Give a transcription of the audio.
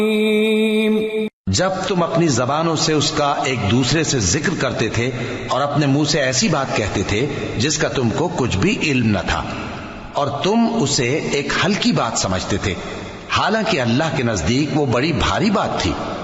जब तुम अपनी जबानों से उसका एक दूसरे से जिक्र करते थे और अपने मुंह से ऐसी बात कहते थे जिसका तुमको कुछ भी इल्म न था, और तुम उसे एक हल्की बात समझते थे, हालांकि अल्लाह के नजदीक वो बड़ी भारी बात थी।